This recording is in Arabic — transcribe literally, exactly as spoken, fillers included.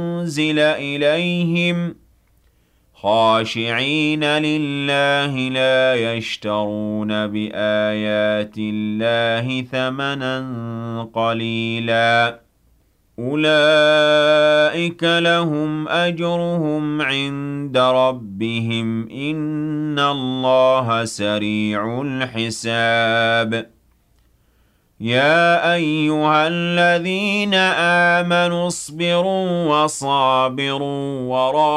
أُنزِلَ إِلَيْهِمْ خَاشِعِينَ لِلَّهِ لَا يَشْتَرُونَ بِآيَاتِ اللَّهِ ثَمَنًا قَلِيلًا ۗ أُولَٰئِكَ لَهُمْ أَجْرُهُمْ عِندَ رَبِّهِمْ ۗ إِنَّ اللَّهَ سَرِيعُ الْحِسَابِ. يَا أَيُّهَا الَّذِينَ آمَنُوا اصْبِرُوا وَصَابِرُوا ورابطوا